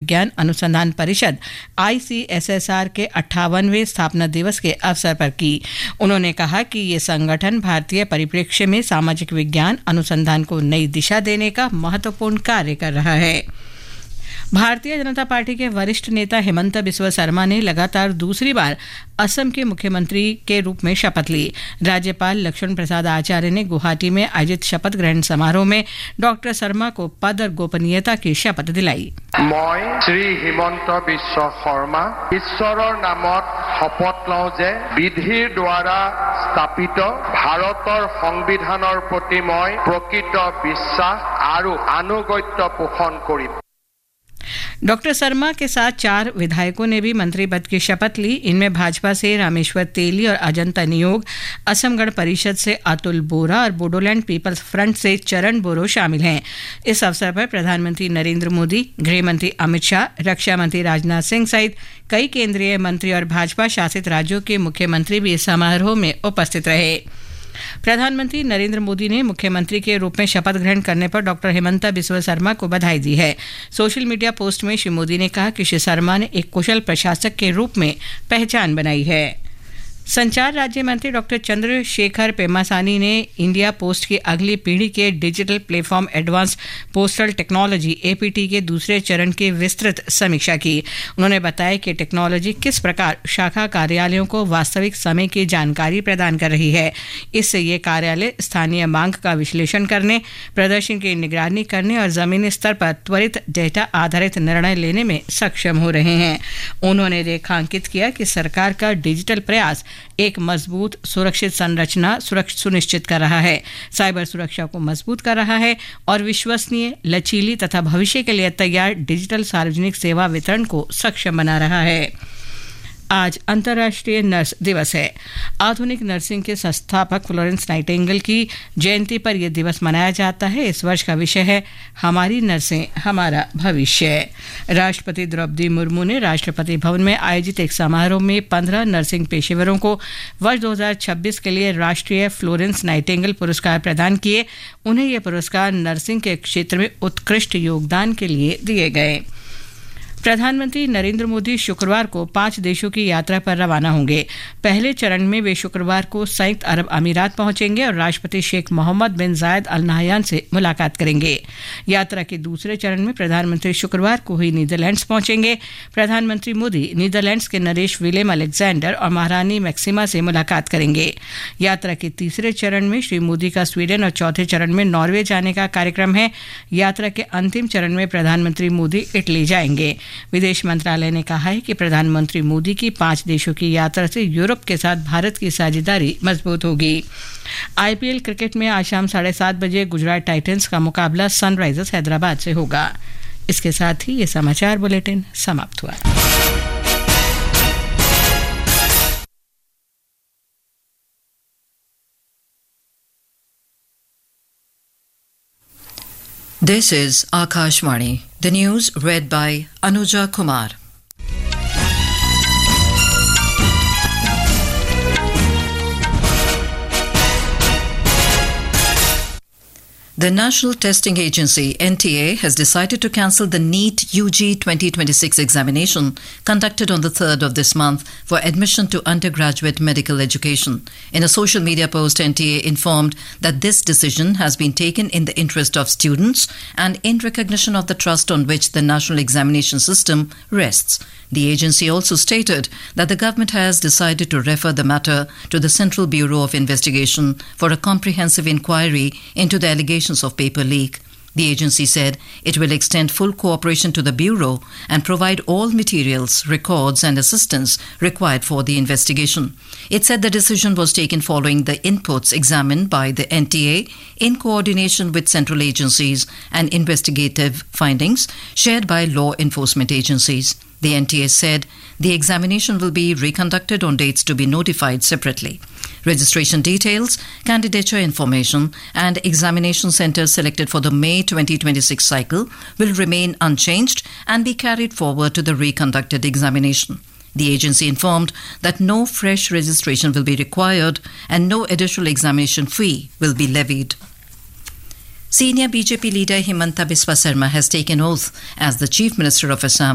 विज्ञान अनुसंधान परिषद ICSSR के 58वें स्थापना दिवस के अवसर पर की। उन्होंने कहा कि ये संगठन भारतीय परिप्रेक्ष्य में सामाजिक विज्ञान अनुसंधान को नई दिशा देने का महत्वपूर्ण कार्य कर रहा है। भारतीय जनता पार्टी के वरिष्ठ नेता हिमंत बिस्वा शर्मा ने लगातार दूसरी बार असम के मुख्यमंत्री के रूप में शपथ ली। राज्यपाल लक्ष्मण प्रसाद आचार्य ने गुवाहाटी में आयोजित शपथ ग्रहण समारोह में डॉक्टर शर्मा को पद और गोपनीयता की शपथ दिलाई। मैं श्री हिमंत बिस्वा शर्मा ईश्वरर नामत शपथ लওঁ जे विधिर द्वारा स्थापित भारतर संविधाনৰ प्रति मैं प्रकृत विश्वास और आनुगत्य पोषण करिम। डॉक्टर शर्मा के साथ 4 विधायकों ने भी मंत्री पद की शपथ ली। इनमें भाजपा से रामेश्वर तेली और अजंता नियोग, असम गण परिषद से अतुल बोरा और बोडोलैंड पीपल्स फ्रंट से चरण बोरो शामिल हैं। इस अवसर पर प्रधानमंत्री नरेंद्र मोदी, गृह मंत्री अमित शाह, रक्षा मंत्री राजनाथ सिंह सहित कई केंद्रीय मंत्री और भाजपा शासित राज्यों के मुख्यमंत्री भी इस समारोह में उपस्थित रहे। प्रधानमंत्री नरेंद्र मोदी ने मुख्यमंत्री के रूप में शपथ ग्रहण करने पर डॉक्टर हिमंता बिस्वा शर्मा को बधाई दी है। सोशल मीडिया पोस्ट में श्री मोदी ने कहा कि श्री शर्मा ने एक कुशल प्रशासक के रूप में पहचान बनाई है। संचार राज्य मंत्री डॉक्टर चंद्रशेखर पेमासानी ने इंडिया पोस्ट की अगली पीढ़ी के digital platform advance postal technology APT के दूसरे चरण की विस्तृत समीक्षा की। उन्होंने बताया कि टेक्नोलॉजी किस प्रकार शाखा कार्यालयों को वास्तविक समय की जानकारी प्रदान कर रही है। इससे ये कार्यालय स्थानीय मांग का विश्लेषण करने, प्रदर्शन की निगरानी करने और जमीनी स्तर पर त्वरित डेटा आधारित निर्णय लेने में सक्षम हो रहे हैं। उन्होंने रेखांकित किया कि सरकार का डिजिटल प्रयास एक मजबूत सुरक्षित संरचना सुनिश्चित कर रहा है, साइबर सुरक्षा को मजबूत कर रहा है और विश्वसनीय, लचीली तथा भविष्य के लिए तैयार डिजिटल सार्वजनिक सेवा वितरण को सक्षम बना रहा है। आज अंतर्राष्ट्रीय नर्स दिवस है। आधुनिक नर्सिंग के संस्थापक फ्लोरेंस नाइटिंगेल की जयंती पर यह दिवस मनाया जाता है। इस वर्ष का विषय है हमारी नर्सें हमारा भविष्य। राष्ट्रपति द्रौपदी मुर्मू ने राष्ट्रपति भवन में आयोजित एक समारोह में 15 नर्सिंग पेशेवरों को वर्ष 2026 के लिए राष्ट्रीय फ्लोरेंस नाइटिंगेल पुरस्कार प्रदान किए। उन्हें यह पुरस्कार नर्सिंग के क्षेत्र में उत्कृष्ट योगदान के लिए दिए गए। प्रधानमंत्री नरेंद्र मोदी शुक्रवार को 5 देशों की यात्रा पर रवाना होंगे। पहले चरण में वे शुक्रवार को संयुक्त अरब अमीरात पहुंचेंगे और राष्ट्रपति शेख मोहम्मद बिन जायद अल नाहयान से मुलाकात करेंगे। यात्रा के दूसरे चरण में प्रधानमंत्री शुक्रवार को ही नीदरलैंड्स पहुंचेंगे। प्रधानमंत्री मोदी नीदरलैंड्स के नरेश विलेम अलेक्जेंडर और महारानी मैक्सिमा से मुलाकात करेंगे। यात्रा के तीसरे चरण में श्री मोदी का स्वीडन और चौथे चरण में नॉर्वे जाने का कार्यक्रम है। यात्रा के अंतिम चरण में प्रधानमंत्री मोदी इटली जाएंगे। विदेश मंत्रालय ने कहा है कि प्रधानमंत्री मोदी की 5 देशों की यात्रा से यूरोप के साथ भारत की साझेदारी मजबूत होगी। IPL क्रिकेट में आज शाम 7:30 बजे गुजरात टाइटंस का मुकाबला सनराइजर्स हैदराबाद से होगा। इसके साथ ही ये समाचार बुलेटिन समाप्त हुआ। This is Akashvani. The news read by Anuja Kumar. The National Testing Agency, NTA, has decided to cancel the NEET UG 2026 examination conducted on the 3rd of this month for admission to undergraduate medical education. In a social media post, NTA informed that this decision has been taken in the interest of students and in recognition of the trust on which the national examination system rests. The agency also stated that the government has decided to refer the matter to the Central Bureau of Investigation for a comprehensive inquiry into the allegations of paper leak. The agency said it will extend full cooperation to the Bureau and provide all materials, records and assistance required for the investigation. It said the decision was taken following the inputs examined by the NTA in coordination with central agencies and investigative findings shared by law enforcement agencies. The NTA said the examination will be reconducted on dates to be notified separately. Registration details, candidature information and examination centres selected for the May 2026 cycle will remain unchanged and be carried forward to the reconducted examination. The agency informed that no fresh registration will be required and no additional examination fee will be levied. Senior BJP leader Himanta Biswa Sarma has taken oath as the Chief Minister of Assam